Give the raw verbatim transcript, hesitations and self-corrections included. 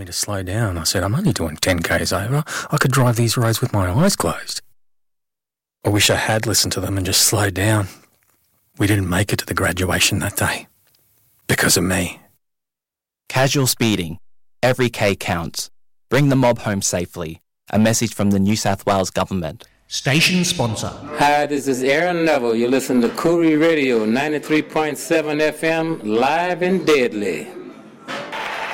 to slow down. I said, I'm only doing ten kays over. I could drive these roads with my eyes closed. I wish I had listened to them and just slowed down. We didn't make it to the graduation that day. Because of me. Casual speeding. Every K counts. Bring the mob home safely. A message from the New South Wales Government. Station sponsor. Hi, this is Aaron Neville. You listen to Koori Radio, ninety-three point seven F M, live and deadly.